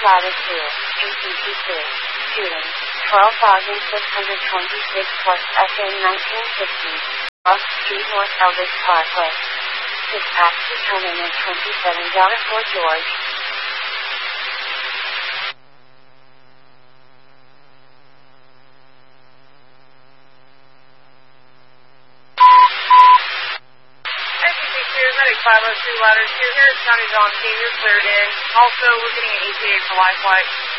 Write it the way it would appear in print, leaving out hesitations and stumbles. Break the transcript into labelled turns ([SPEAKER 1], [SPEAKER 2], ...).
[SPEAKER 1] latitude, ACC2, shooting, 12,626 plus SA 1960, off Street North Elvis Parkway. Dispatch determinant 27 Fort George.
[SPEAKER 2] Medic 502 ladder 2 here, County John Team, you're cleared in. Also, we're getting an ETA for life flight.